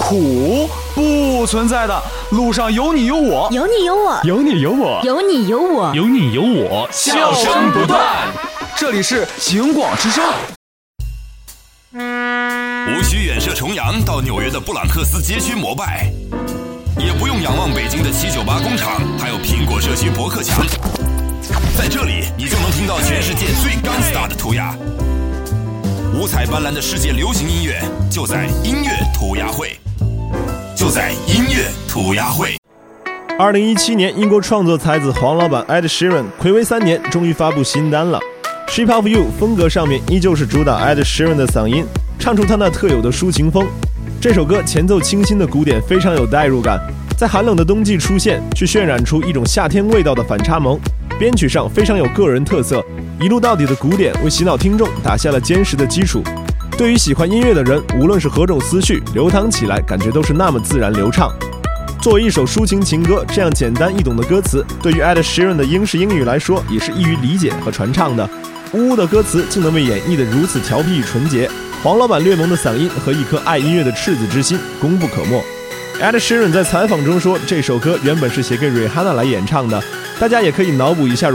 苦不存在的，路上有你有我， 有你有我， 有你有我， 有你有我， 有你有我， 笑声不断。这里是警广之声。 无需远涉重洋到纽约的布朗克斯街区膜拜，也不用仰望北京的798工厂，还有苹果社区博客墙。在这里，你就能听到全世界最gangsta的涂鸦。五彩斑斓的世界流行音乐，就在音乐涂鸦会，就在音乐涂鸦会。 2017年，英国创作才子黄老板 Ed Sheeran 睽违3年，终于发布新单了。Shape of You 风格上面依旧是主打 Ed Sheeran 的嗓音，唱出他那特有的抒情风。这首歌前奏清新的鼓点非常有代入感，在寒冷的冬季出现，去渲染出一种夏天味道的反差萌。编曲上非常有个人特色，一路到底的鼓点为洗脑听众打下了坚实的基础。对于喜欢音乐的人，无论是何种思绪流淌起来，感觉都是那么自然流畅。作为一首抒情情歌，这样简单易懂的歌词，对于 Ed Sheeran 的英式英语来说，也是易于理解和传唱的。呜呜的歌词竟能被演绎得如此调皮与纯洁，黄老板略萌的嗓音和一颗爱音乐的赤子之心，功不可没。Ed Sheeran 在采访中说，这首歌原本是写给 Rihanna 来演唱的，大家也可以脑补一下